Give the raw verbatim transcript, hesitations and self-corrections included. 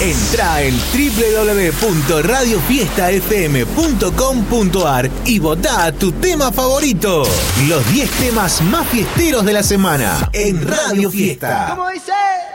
Entrá en doble u doble u doble u punto radio fiesta f m punto com punto a r y votá tu tema favorito. Los diez temas más fiesteros de la semana en Radio Fiesta. ¿Cómo dice?